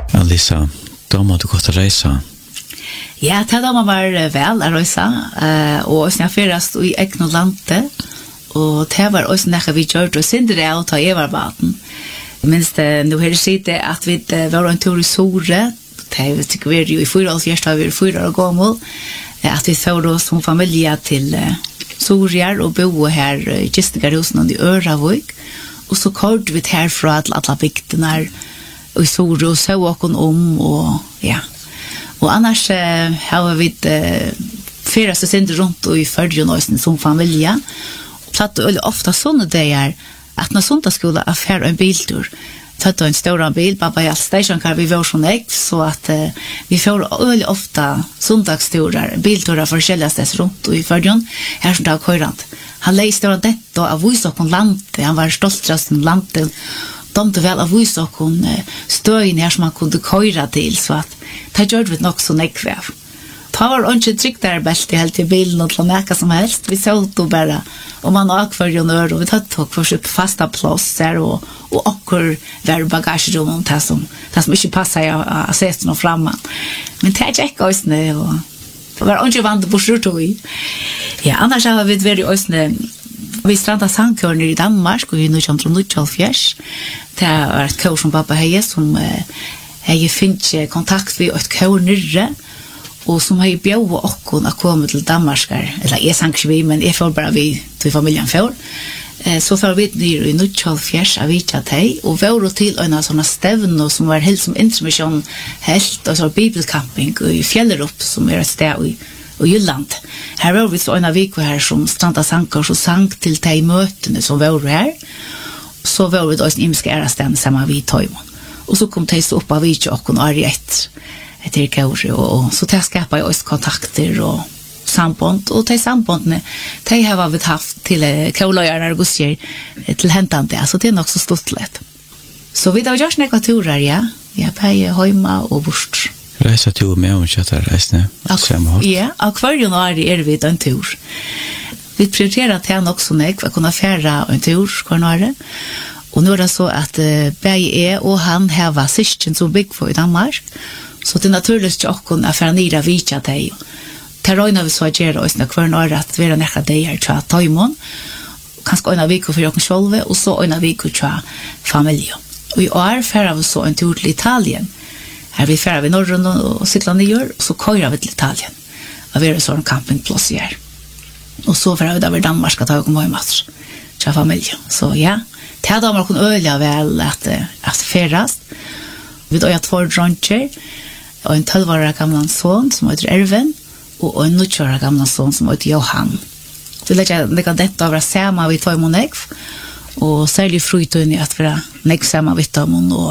Alisa, då må du gått att resa. Ja, det var väl att resa. Och sen färdast i Eknolante. Och det var också när vi körde och sindre av ta Everbaden. Minst nu här sitter att vi var en tur i Sore. Det tycker vi ju i 4 år först har vi 4 år gammal. Att vi får då som familj till Sorjar och bo här i Gistegarhusen i Öravik. Och så körde vi härifrån till alla bygderna i Sore och så åkon om och ja. Och annars har vi fyra synder runt och i Fördjönösen som familj. Platt ofta sådana dagar att när sånt skulle affär en biltur. Tatt en stor bil, pappa jag stationkar vi var så näkt så att vi får ofta söndagsturer, bilturer för skällastes runt och i Fördjön. Här som dag körant. Han läste då detta av Vysokon landet. Han var stoltast om landet. De väl av Vysokon stöjen här som man kunde köra till så att det gjorde vi nog så näkväv. Det var inte tryckt där bäst helt i bilen och något som helst. Vi såg då bara om man åker ju nör och vi tog för sig fasta platser och åker där bagagerummen det som inte passar jag sett någon framan. Men det gick också nu och det var inte vant på skjortoj. Ja, annars har vi varit också vi strandade Sankörn i Danmark och i 1924. Det var ett kör som pappa hej som jag fick kontakt med ett kör nere. Och som har bjöd och att komma till Danmark. Eller jag sank vi, men jag får bara vi till familjen för. Så får vi ner i 1924 av Vitjatej och var till en sådana stävn som var helt som intermission helt och så bibelcamping i Fjällerup som ett stäv i Jylland. Här var vi så en av veckor här som Stranda Sankar så sank till de mötena som var här. Så var vi då en imska ärastän samma vid Toimon. Och så kom det upp av Vitja och Ariett. Till kauri och så det skapar ju kontakter och samband och det sambanden det har vi haft till kaulajar och gossier till häntande så det är också stort lätt. Så vi då görs några turer ja. Jag på hemma och bort. Resa tur med om chatta resne. Ja, och varje år är vi en tur. Vi prioriterar det också när vi kunna färra en tur kvarnare. Och nu är det så att Berge och han har var systen som bygg för i Danmark. Så det är naturligt att kunna färnira vitja dig. Terrorna vi så att göra oss när kvarnar att vara nära dig till Taimon. Kanske en vecka för jag själv och så en vecka till familjen. Och i år färrar vi så en tur till Italien. Här vi färrar vi norrön och cyklar ner och så körar vi till Italien. Och vi är så en campingplats här. Och så färrar vi där vid Danmark att ta och komma match till familjen. Så ja, det hade man kunnat öliga väl att färras. Vi då har 2 droncher. Och en 12-årig gammal son som heter Erven och en 9-årig gammal son som heter Johan. Vi lägger detta över samma vid Toimon Ekv och särskilt frutun att vara nekv samma vid Toimon och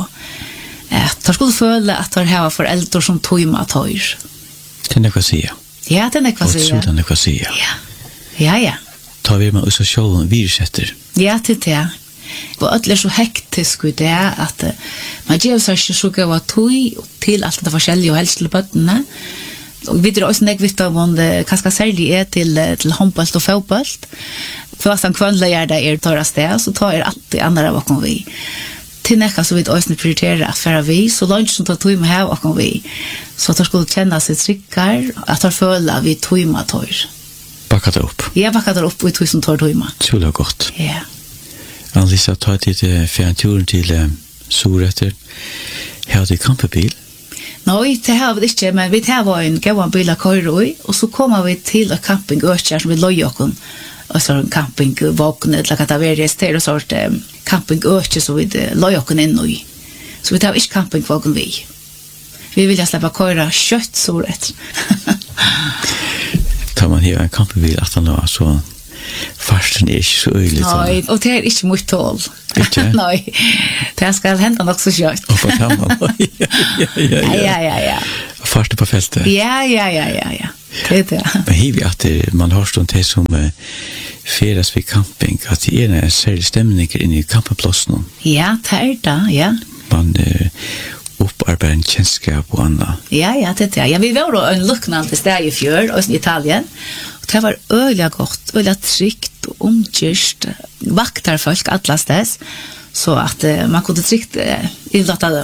att skulle följa att det här föräldrar som Toima tar. Det är nekva säga. Ja, det är nekva säga. Och sådan nekva säga. Ja. Tar vi med oss och sjålen virsätter. Ja, det är och att det är så hektisk ut det att man ger sig så gåva tog till allt det forskjellige och helst till bøttene. Och vi drar också nekvitt om det kanske särskilt till håndboll och fotboll. För att han kvannlägger det tar sted så tar alltid andra bakom vi. Till nekka så vi också prioriterar för vi så långt som tar tog med här bakom vi. Så att de skulle känna sig tryggare att de följer vi tog med tar. Backade upp. Ja, backade upp vi tog som tar tog med. Så det gott. Ja. Annelisa tar till fjärnturen till Soretter. Har du kampebil? Nej, det har vi inte, men vi har en gåan bil att köra i och så kommer vi till en campingökär som vi löjokon. Och så en campingvagn eller att det är större sort campingökär så vi löjokon in i. Så vi tar inte campingvagn vi. Vi vill släppa köra kött Soretter. Tar man här en kampebil att han har så farsten är inte så öjligt. Nej, och det är inte mycket tål. Nej, det ska hända något så kött. Och på kammaren. Ja. Farsten på fältet. Ja. Det är det. Men hiv att man har stått det som färdas vid camping, att det är en särskild stämning inne i campingplatsen. Ja, det är det, ja. Man upparbetar en kännskap och annat. Ja, det är det. Ja, vi var då en lucknande steg i fjör, och i Italien. Det var öliga gott, öliga tryggt och omkyrst. Vaktar folk atlas dess. Så att man kunde tryggt illåta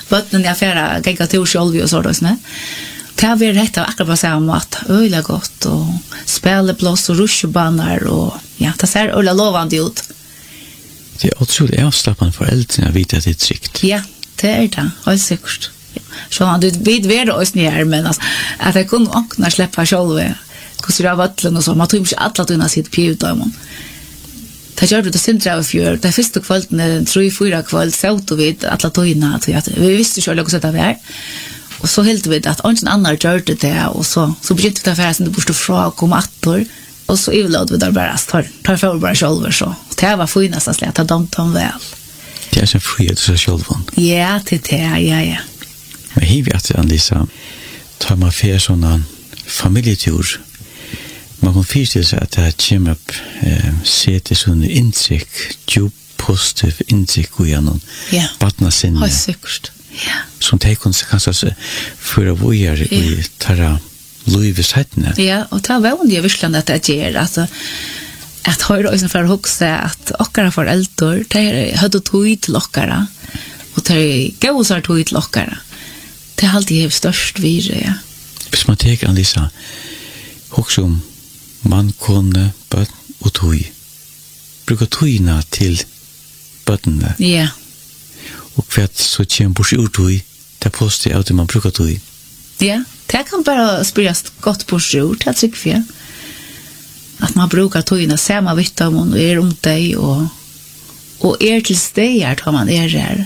bøtten jag färra gänga till själv och så då snä. Det har vi rätt av akkurat på samma mat. Öliga gott och spelplats och rushbanar och ja, det ser öliga lovande ut. Det är otroligt avslappnande för äldre vid att det är tryggt. Ja, det är det. Helt säkert. Så han du vid vara oss ner men alltså att jag kunde också släppa själv. Hur det var vattlen och så man tror inte alla tunna sitt pjuta. Det gör det syndra av fjör. Det första kvällen 3-4 kväll såt vi alla tunna att vi visste själva också att det var. Och så helt vid att ingen annan gör det och så begynte det affären det borde fråga komma attor och så överlåt vi där bara tar för bara själva så. Det var finast att släta dem väl. Det är så frihet så själv. Ja, det ja. Men här vet jag Lisa tar man för såna familjetur. Man kan förstå sig att det kommer upp sätter sån insikt, djup positiv insikt i någon. Ja. Partner sin. Har säkert. Ja. Som tar konsekvenser för att vara i tarra Louis-sättene. Ja, och det var ju verkligen att det ger alltså att höra oss för huxa att okkara föräldrar det hade tog till okkara och det gåsar tog till okkara. Det har alltid störst virre. Ja. Hvis man tar Lisa också om man kunde börn och tog brukar togna till bötterna. Ja. Och för att så känner på sig ut det postar att man brukar tog. Ja, det kan bara spelas gott på sjur, det tycker jag. Att man brukar togna samma vitamin och om dig och till stegar tar man där.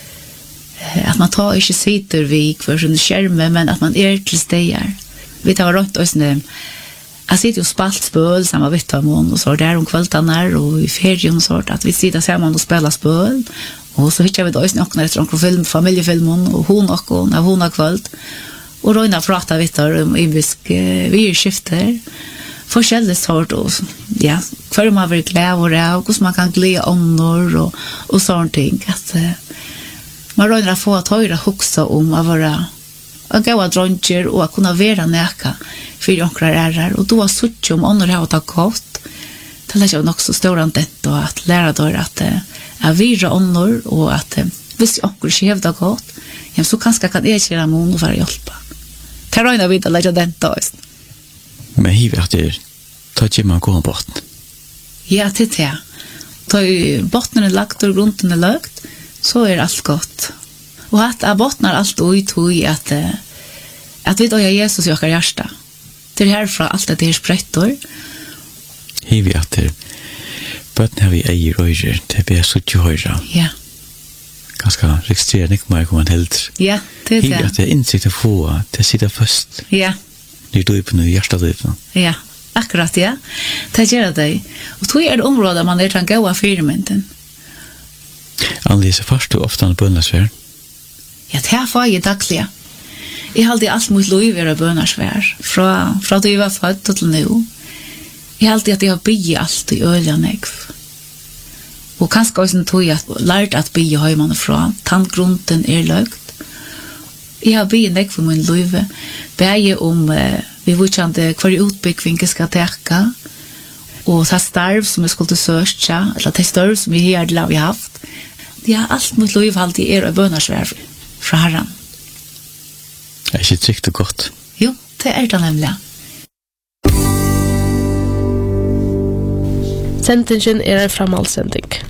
Att man tar inte sitter vid för sin skärme men att man till stegar. Vi tar runt oss nu. Jag sitter och spalt spöl samma vitamin och så där om kvällarna och i ferien och så att vi sitter samman och spelar spöl. Och så hittar vi då också några film, familjefilmen och hon och när hon har kvällt. Och då innan pratar vi om ibisk virskifter. Forskjelligt sort och ja, för man vill glädje och hur man kan glädja annor och sånt ting. Att man rör få att höra huxa om att vara att gå att dronjer och att kunna vara näka för några ärar. Och då har sutt om annor har tagit gott. Det är ju också stor detta att lära då att vira annor och att hvis onkel skevda gott, ja, så kanske kan jag köra mån och vara hjälpa. Det rör vi att lägga den då. Men hiv att det tar man gå bort. Ja, det är. Då botten är lagt och grunden är lagt, så är allt gott. Och att bottnar allt ut i att vi då är Jesus i våra hjärta. Det är härifrån allt det är sprättor. Hiv att det botten har vi ej röjer, det blir så höra. Ja. Ganska registrerad inte mer kommer helt. Ja, det är det. Hiv att det insikt att få, det sitter först. Ja. Det är på nu hjärtadriven. Ja, akkurat, ja. Det gör det. Och då är det område man är den goda firmenten. Annelise, fast du ofta bönnasvär? Ja, det här får jag dagliga. Jag har alltid allt mot liv är bönnasvär. Från att jag var född till nu. Jag har alltid att jag har byggt allt i öljanägg. Och kanske också tog jag lärt att bygga hemman ifrån. Tandgrunden är lögt. Jag har byggt nägg för min liv. Bäge om vi vurkjande hver utbyggving skal teka. Og det starv som vi skulle søkja, eller det starv som vi har haft. Det er alt mot liv alltid og bønnersvær fra Herren. Det er ikke trygt og godt. Jo, det er det nemlig. Sendingen er en framhaldsending.